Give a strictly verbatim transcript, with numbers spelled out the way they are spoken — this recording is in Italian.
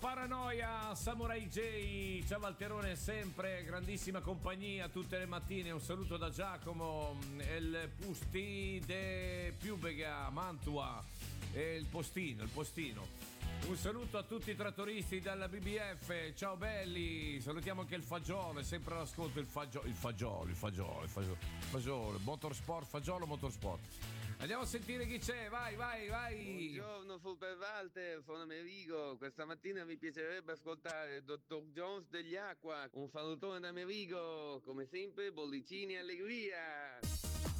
Paranoia, Samurai J, ciao Valterone, sempre grandissima compagnia tutte le mattine. Un saluto da Giacomo, il Pusti de Piubega, Mantua, e il postino, il postino. Un saluto a tutti i trattoristi dalla B B F, ciao belli, salutiamo anche il Fagiolo, è sempre all'ascolto il Fagiolo, il Fagiolo, il Fagiolo, il Fagiolo, il Fagiolo, Motorsport, Fagiolo, Motorsport. Andiamo a sentire chi c'è, vai, vai, vai. Buongiorno Super Walter, sono Merigo. Questa mattina mi piacerebbe ascoltare il dottor Jones degli Acqua. Un salutone da Merigo, come sempre, bollicini e allegria.